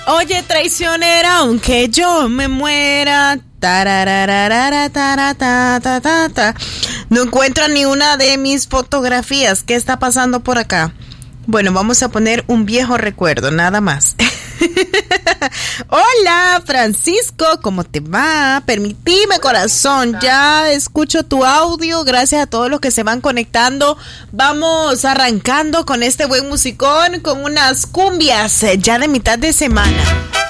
Oye, traicionera, aunque yo me muera. No encuentro ni una de mis fotografías. ¿Qué está pasando por acá? Bueno, vamos a poner un viejo recuerdo, nada más. Hola, Francisco, ¿cómo te va? Permitime, corazón, ya escucho tu audio. Gracias a todos los que se van conectando. Vamos arrancando con este buen musicón, con unas cumbias ya de mitad de semana.